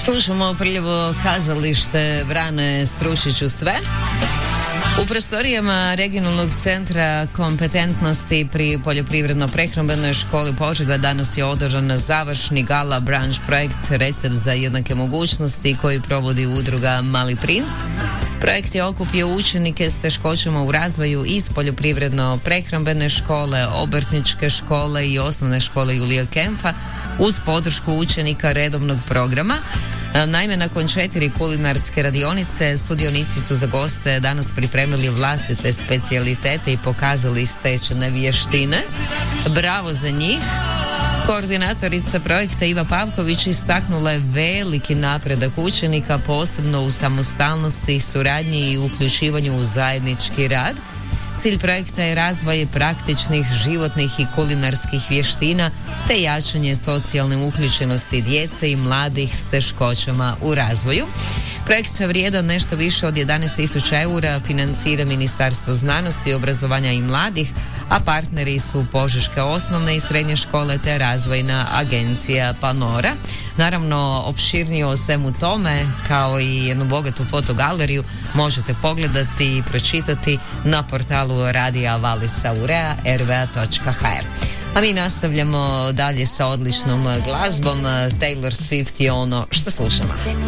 Slušamo prljivo kazalište Vrane Strušiću sve. U prostorijama Regionalnog centra kompetentnosti pri poljoprivredno-prehrambenoj školi Požega danas je održan završni gala branch projekt Recept za jednake mogućnosti koji provodi udruga Mali princ. Projekt je okupio učenike s teškoćama u razvoju iz poljoprivredno-prehrambene škole, obrtničke škole i osnovne škole Julija Kempfa uz podršku učenika redovnog programa. Naime, nakon 4 kulinarske radionice sudionici su za goste danas pripremili vlastite specijalitete i pokazali stečene vještine. Bravo za njih! Koordinatorica projekta Iva Pavković istaknula je veliki napredak učenika, posebno u samostalnosti, suradnji i uključivanju u zajednički rad. Cilj projekta je razvoj praktičnih, životnih i kulinarskih vještina te jačanje socijalne uključenosti djece i mladih s teškoćama u razvoju. Projekt vrijedan nešto više od 11.000 eura financira Ministarstvo znanosti, obrazovanja i mladih, a partneri su Požeške osnovne i srednje škole te razvojna agencija Panora. Naravno, opširnije o svemu tome, kao i jednu bogatu fotogaleriju, možete pogledati i pročitati na portalu radija Valisa Urea rva.hr. A mi nastavljamo dalje sa odličnom glazbom. Taylor Swift je ono što slušamo.